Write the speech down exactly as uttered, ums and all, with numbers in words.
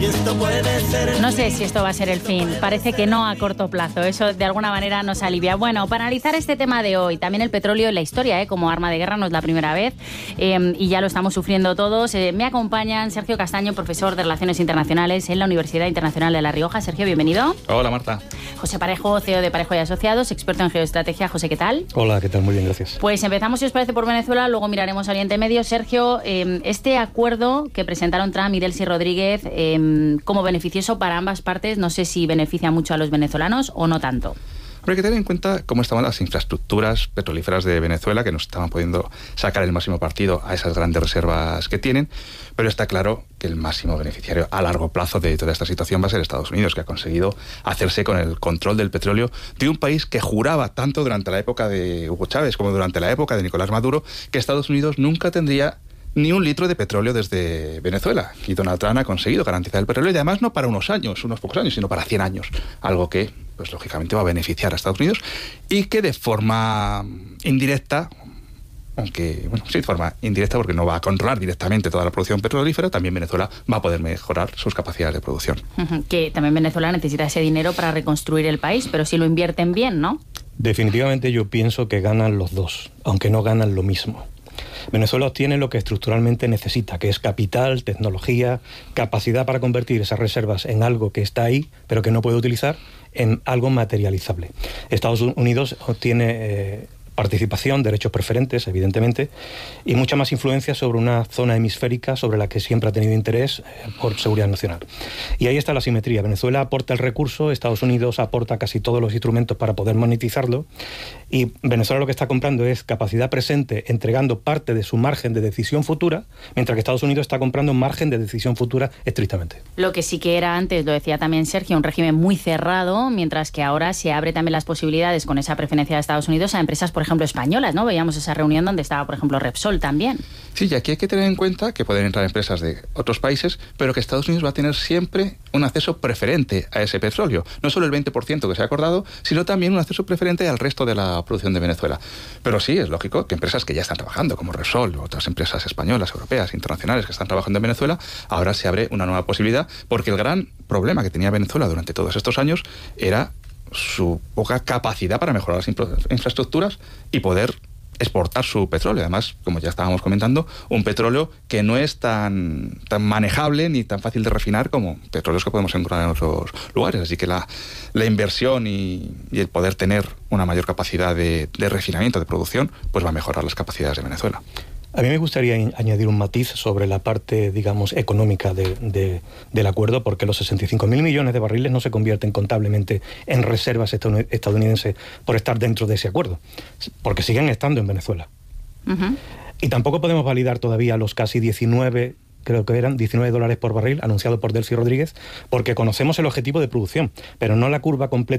No sé si esto va a ser el fin, parece que no a corto plazo, eso de alguna manera nos alivia. Bueno, para analizar este tema de hoy, también el petróleo en la historia, ¿eh? Como arma de guerra, no es la primera vez, eh, y ya lo estamos sufriendo todos. Eh, me acompañan Sergio Castaño, profesor de Relaciones Internacionales en la Universidad Internacional de La Rioja. Sergio, bienvenido. Hola, Marta. José Parejo, C E O de Parejo y Asociados, experto en geoestrategia. José, ¿qué tal? Hola, ¿qué tal? Muy bien, gracias. Pues empezamos, si os parece, por Venezuela, luego miraremos Oriente Medio. Sergio, eh, este acuerdo que presentaron Trump y Delcy Rodríguez eh, como beneficioso para ambas partes, no sé si beneficia mucho a los venezolanos o no tanto. Pero hay que tener en cuenta cómo estaban las infraestructuras petrolíferas de Venezuela, que no estaban pudiendo sacar el máximo partido a esas grandes reservas que tienen, pero está claro que el máximo beneficiario a largo plazo de toda esta situación va a ser Estados Unidos, que ha conseguido hacerse con el control del petróleo de un país que juraba tanto durante la época de Hugo Chávez como durante la época de Nicolás Maduro, que Estados Unidos nunca tendría ni un litro de petróleo desde Venezuela. Y Donald Trump ha conseguido garantizar el petróleo, y además no para unos años, unos pocos años, sino para cien años. Algo que, pues lógicamente, va a beneficiar a Estados Unidos y que de forma indirecta, aunque, bueno, sí, de forma indirecta porque no va a controlar directamente toda la producción petrolífera, también Venezuela va a poder mejorar sus capacidades de producción. Uh-huh. Que también Venezuela necesita ese dinero para reconstruir el país, pero si lo invierten bien, ¿no? Definitivamente yo pienso que ganan los dos, aunque no ganan lo mismo. Venezuela obtiene lo que estructuralmente necesita, que es capital, tecnología, capacidad para convertir esas reservas en algo que está ahí, pero que no puede utilizar, en algo materializable. Estados Unidos obtiene eh, participación, derechos preferentes, evidentemente, y mucha más influencia sobre una zona hemisférica sobre la que siempre ha tenido interés eh, por seguridad nacional. Y ahí está la simetría. Venezuela aporta el recurso, Estados Unidos aporta casi todos los instrumentos para poder monetizarlo, y Venezuela lo que está comprando es capacidad presente, entregando parte de su margen de decisión futura, mientras que Estados Unidos está comprando un margen de decisión futura estrictamente. Lo que sí que era antes, lo decía también Sergio, un régimen muy cerrado, mientras que ahora se abre también las posibilidades con esa preferencia de Estados Unidos a empresas, por ejemplo, españolas, ¿no? Veíamos esa reunión donde estaba, por ejemplo, Repsol también. Sí, y aquí hay que tener en cuenta que pueden entrar empresas de otros países, pero que Estados Unidos va a tener siempre un acceso preferente a ese petróleo. No solo el veinte por ciento que se ha acordado, sino también un acceso preferente al resto de la producción de Venezuela. Pero sí, es lógico que empresas que ya están trabajando, como Repsol, u otras empresas españolas, europeas, internacionales que están trabajando en Venezuela, ahora se abre una nueva posibilidad, porque el gran problema que tenía Venezuela durante todos estos años era su poca capacidad para mejorar las infraestructuras y poder exportar su petróleo. Además, como ya estábamos comentando, un petróleo que no es tan, tan manejable ni tan fácil de refinar como petróleos que podemos encontrar en otros lugares. Así que la, la inversión y, y el poder tener una mayor capacidad de, de refinamiento, de producción, pues va a mejorar las capacidades de Venezuela. A mí me gustaría añadir un matiz sobre la parte, digamos, económica de, de, del acuerdo, porque los sesenta y cinco mil millones de barriles no se convierten contablemente en reservas estadounidenses por estar dentro de ese acuerdo, porque siguen estando en Venezuela. Uh-huh. Y tampoco podemos validar todavía los casi diecinueve, creo que eran diecinueve dólares por barril anunciado por Delcy Rodríguez, porque conocemos el objetivo de producción, pero no la curva completa